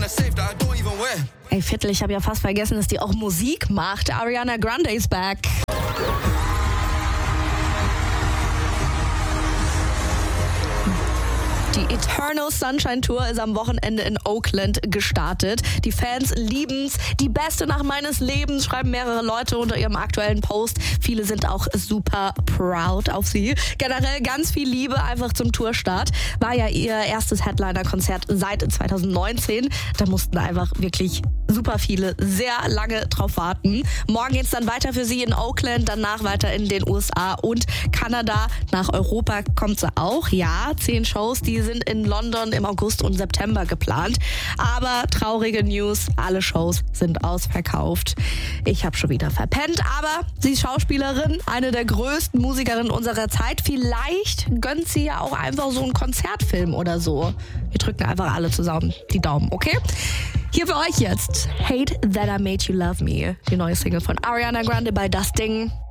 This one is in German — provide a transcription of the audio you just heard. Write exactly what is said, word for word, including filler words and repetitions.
Ey, Viertel, ich habe ja fast vergessen, dass die auch Musik macht. Ariana Grande is back. Die Eternal Sunshine Tour ist am Wochenende in Oakland gestartet. Die Fans lieben's. Die beste Nacht meines Lebens, schreiben mehrere Leute unter ihrem aktuellen Post. Viele sind auch super proud auf sie. Generell ganz viel Liebe einfach zum Tourstart. War ja ihr erstes Headliner-Konzert seit zwanzig neunzehn. Da mussten einfach wirklich super viele sehr lange drauf warten. Morgen geht's dann weiter für sie in Oakland, danach weiter in den U S A und Kanada. Nach Europa kommt sie auch. Ja, zehn Shows, die sind in London im August und September geplant. Aber traurige News, alle Shows sind ausverkauft. Ich habe schon wieder verpennt, aber sie ist Schauspielerin, eine der größten Musikerinnen unserer Zeit. Vielleicht gönnt sie ja auch einfach so einen Konzertfilm oder so. Wir drücken einfach alle zusammen die Daumen, okay? Hier für euch jetzt Hate That I Made You Love Me, die neue Single von Ariana Grande bei Das Ding.